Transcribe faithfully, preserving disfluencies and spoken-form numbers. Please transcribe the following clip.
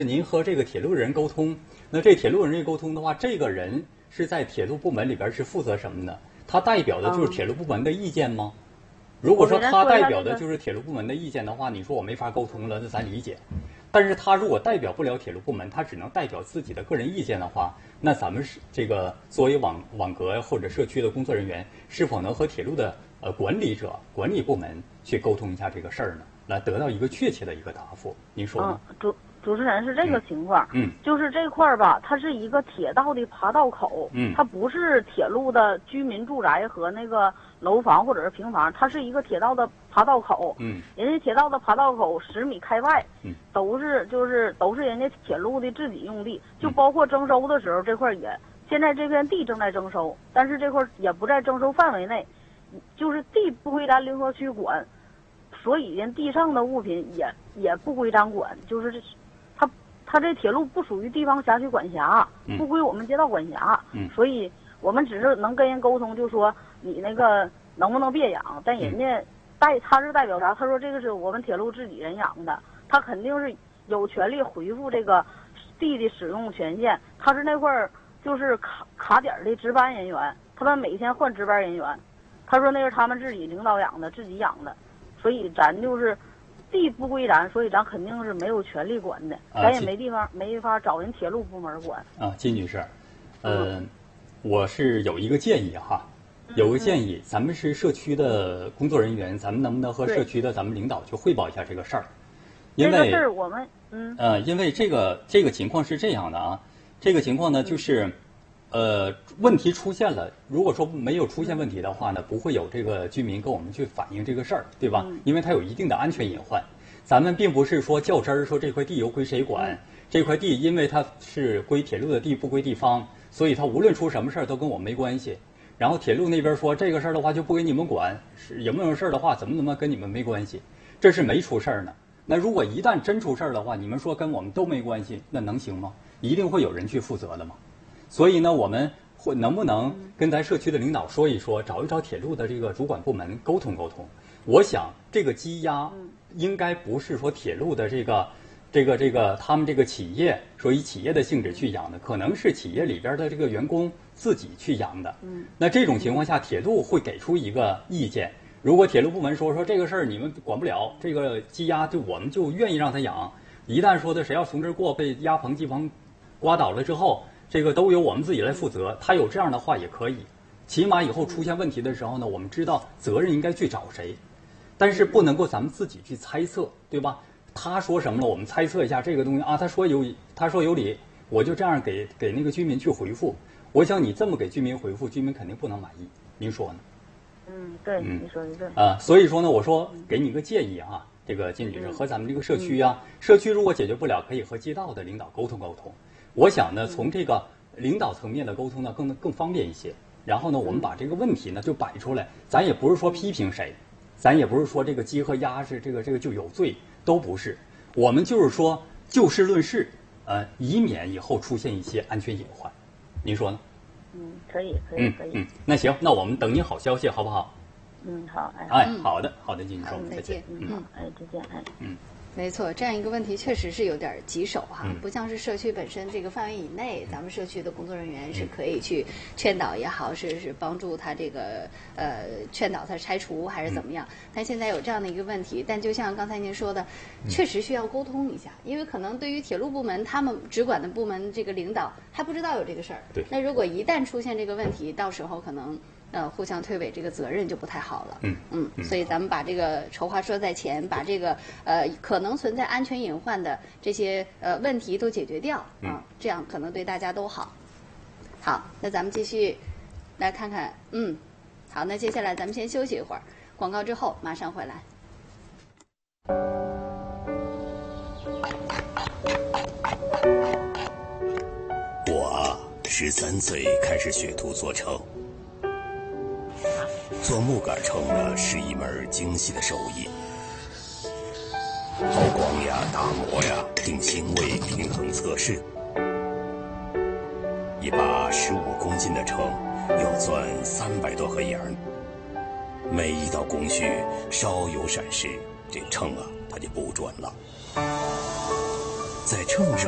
您和这个铁路人沟通，那这铁路人沟通的话，这个人是在铁路部门里边是负责什么呢？他代表的就是铁路部门的意见吗？如果说他代表的就是铁路部门的意见的话，你说我没法沟通了，那咱理解。但是他如果代表不了铁路部门，他只能代表自己的个人意见的话，那咱们是这个作为网网格或者社区的工作人员，是否能和铁路的呃管理者、管理部门去沟通一下这个事儿呢？来得到一个确切的一个答复？您说呢？ 嗯，主主持人是这个情况， 嗯， 就是这块儿吧，它是一个铁道的爬道口， 嗯， 它不是铁路的居民住宅和那个楼房或者是平房，它是一个铁道的爬道口， 嗯， 人家铁道的爬道口十米开外， 嗯， 都是就是都是人家铁路的自己用地，就包括征收的时候这块儿也，现在这片地正在征收，但是这块儿也不在征收范围内，就是地不归咱灵河区管。所以人地上的物品也也不归咱管，就是这，他他这铁路不属于地方辖区管辖，不归我们街道管辖， 嗯， 所以我们只是能跟人沟通，就说你那个能不能别养，但人家代他是代表啥？他说这个是我们铁路自己人养的，他肯定是有权利回复这个地的使用权限，他是那块儿就是卡卡点的值班人员，他们每天换值班人员，他说那是他们自己领导养的，自己养的。所以咱就是地不归咱，所以咱肯定是没有权利管的，咱也没地方、没法找人铁路部门管。 啊，金女士，呃，嗯、我是有一个建议哈，有个建议，嗯、咱们是社区的工作人员，咱们能不能和社区的咱们领导去汇报一下这个事儿？因为这个事儿我们嗯呃，因为这个这个情况是这样的啊，这个情况呢就是。嗯呃，问题出现了。如果说没有出现问题的话呢，不会有这个居民跟我们去反映这个事儿，对吧？因为它有一定的安全隐患。咱们并不是说较真儿，说这块地由归谁管，这块地因为它是归铁路的地，不归地方，所以它无论出什么事儿都跟我们没关系。然后铁路那边说这个事儿的话就不给你们管，是有没有事儿的话怎么怎么跟你们没关系，这是没出事儿呢。那如果一旦真出事儿的话，你们说跟我们都没关系，那能行吗？一定会有人去负责的嘛。所以呢，我们会能不能跟咱社区的领导说一说，找一找铁路的这个主管部门沟通沟通？我想这个积压应该不是说铁路的这个、这个、这个他们这个企业说以企业的性质去养的，可能是企业里边的这个员工自己去养的。那这种情况下，铁路会给出一个意见。如果铁路部门说说这个事儿你们管不了，这个积压就我们就愿意让他养。一旦说的谁要从这儿过被压棚机房刮倒了之后。这个都由我们自己来负责，他有这样的话也可以，起码以后出现问题的时候呢，我们知道责任应该去找谁，但是不能够咱们自己去猜测，对吧？他说什么了，我们猜测一下这个东西啊，他说有他说有理，我就这样给给那个居民去回复。我想你这么给居民回复，居民肯定不能满意，您说呢？ 嗯，对，嗯、你说的对。 啊，所以说呢，我说给你一个建议啊，这个金女士和咱们这个社区啊，嗯、社区如果解决不了，可以和街道的领导沟通沟通。我想呢，从这个领导层面的沟通呢，更更方便一些。然后呢，我们把这个问题呢就摆出来，咱也不是说批评谁，咱也不是说这个鸡和鸭是这个这个就有罪，都不是。我们就是说就事论事，呃，以免以后出现一些安全隐患。您说呢？ 嗯，可以，可以，可以。 嗯，那行，那我们等您好消息，好不好？ 嗯，好，哎。 哎，好的，好的，金女士， 再见。 嗯，哎，再见，哎。 嗯。 没错，这样一个问题确实是有点棘手哈，不像是社区本身这个范围以内，咱们社区的工作人员是可以去劝导也好，是是帮助他这个呃劝导他拆除还是怎么样。但现在有这样的一个问题，但就像刚才您说的，确实需要沟通一下，因为可能对于铁路部门他们直管的部门这个领导还不知道有这个事儿。 对。 那如果一旦出现这个问题，到时候可能。呃，互相推诿这个责任就不太好了。 嗯嗯，所以咱们把这个丑话说在前，把这个呃可能存在安全隐患的这些呃问题都解决掉啊、嗯，这样可能对大家都好。好，那咱们继续来看看，嗯，好，那接下来咱们先休息一会儿，广告之后马上回来。 我啊，十三岁开始学徒做秤。做木杆秤呢是一门精细的手艺，抛光呀、打磨呀、定星位、平衡测试。一把十五公斤的秤要钻三百多盒眼儿，每一道工序稍有闪失，这秤啊它就不转了。在秤上